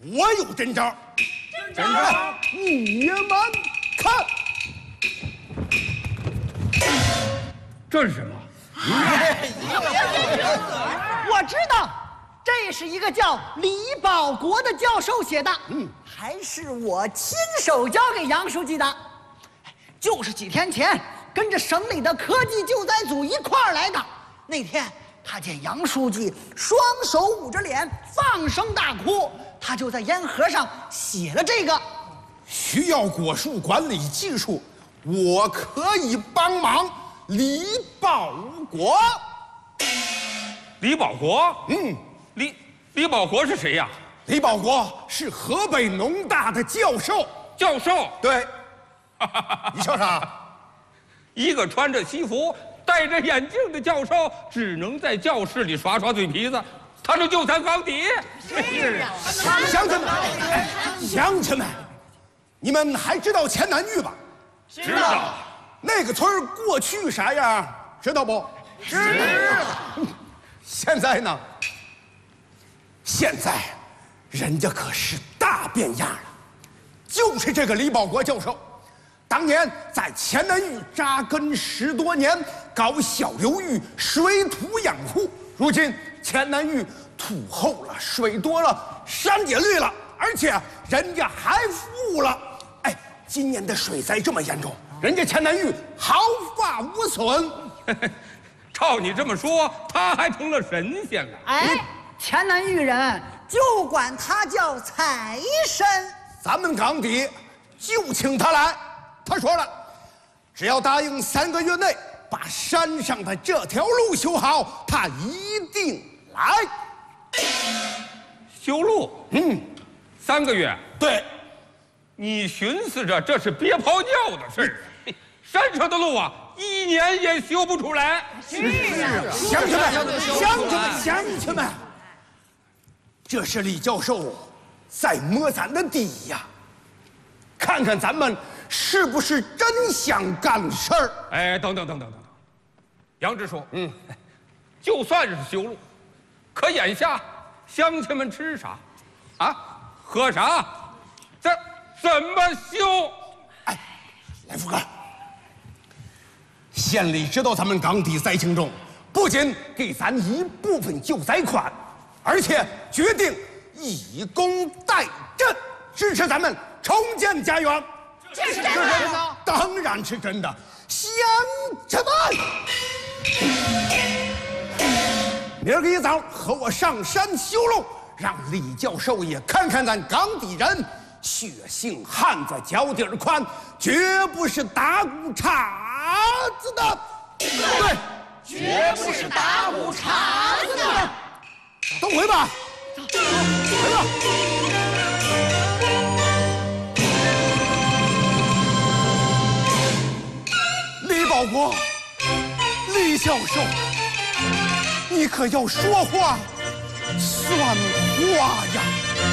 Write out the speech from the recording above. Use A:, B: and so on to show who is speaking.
A: 我有真招。
B: 真招，
A: 你们看，
B: 这是什么？
C: 我知道，这是一个叫李保国的教授写的，还是我亲手交给杨书记的。就是几天前跟着省里的科技救灾组一块儿来的。那天他见杨书记双手捂着脸放声大哭，他就在烟盒上写了这个。
A: 需要果树管理技术，我可以帮忙。李保国，
B: 李保国，李保国是谁呀？
A: 李保国是河北农大的教授。
B: 教授，
A: 对，你笑啥？
B: 一个穿着西服、戴着眼镜的教授，只能在教室里耍耍嘴皮子。他这就在缸底。
C: 是啊，
A: 乡亲们，乡亲们，你们还知道钱南峪吧？
B: 知道。
A: 那个村过去啥样，知道不？
C: 知道。
A: 现在呢？现在，人家可是大变样了。就是这个李保国教授，当年在钱南峪扎根10多年，搞小流域水土养护。如今钱南峪土厚了，水多了，山也绿了，而且人家还富了。哎，今年的水灾这么严重，人家钱南峪毫发无损。
B: 照你这么说，他还成了神仙了。
C: 哎，钱南峪人就管他叫财神。
A: 咱们岗底就请他来，他说了，只要答应3个月内把山上的这条路修好，他一定来。
B: 修路，3个月。
A: 对，
B: 你寻思着这是憋泡尿的事儿，山上的路啊，1年也修不出来。
C: 是啊，
A: 乡亲们，乡亲们，这是李教授在摸咱的底呀，看看咱们是不是真想干事儿。
B: 哎，等，杨支书，就算是修路，可眼下乡亲们吃啥，喝啥，这怎么修？
A: 哎，来福哥，县里知道咱们岗底灾情重，不仅给咱一部分救灾款，而且决定以工代赈，支持咱们重建家园。
C: 这是真的吗？
A: 当然是真的，乡亲们，明儿个一早和我上山修路，让李教授也看看咱岗底人血性汉子脚底儿宽，绝不是打鼓茬子的。对，
C: 绝不是打鼓茬子的。
A: 都回吧，回吧。李保国，李教授，你可要说话算话呀！